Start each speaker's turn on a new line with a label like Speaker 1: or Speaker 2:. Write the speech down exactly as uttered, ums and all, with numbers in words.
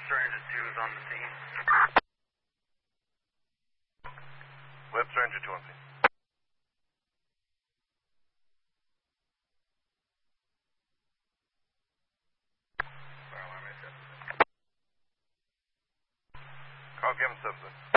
Speaker 1: Webster Ranger two is on the scene.
Speaker 2: Webster Ranger two on scene. Call Kevin Simpson.